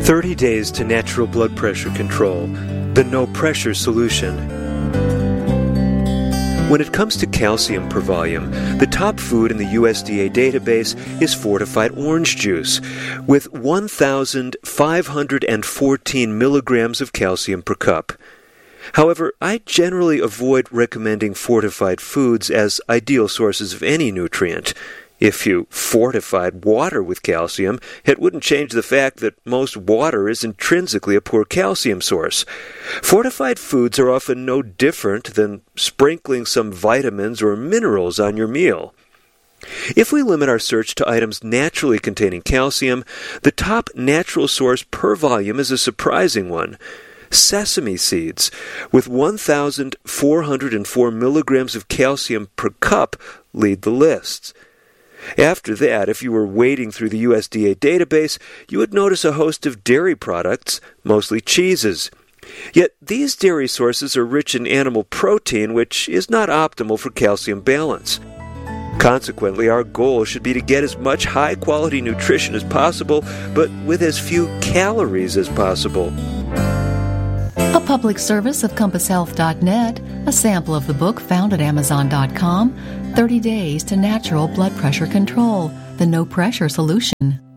30 Days to Natural Blood Pressure Control, the No Pressure Solution. When it comes to calcium per volume, the top food in the USDA database is fortified orange juice, with 1,514 milligrams of calcium per cup. However, I generally avoid recommending fortified foods as ideal sources of any nutrient. If you fortified water with calcium, it wouldn't change the fact that most water is intrinsically a poor calcium source. Fortified foods are often no different than sprinkling some vitamins or minerals on your meal. If we limit our search to items naturally containing calcium, the top natural source per volume is a surprising one. Sesame seeds, with 1,404 milligrams of calcium per cup, lead the list. After that, if you were wading through the USDA database, you would notice a host of dairy products, mostly cheeses. Yet these dairy sources are rich in animal protein, which is not optimal for calcium balance. Consequently, our goal should be to get as much high-quality nutrition as possible, but with as few calories as possible. A public service of CompassHealth.net, a sample of the book found at Amazon.com, 30 Days to Natural Blood Pressure Control, the No Pressure Solution.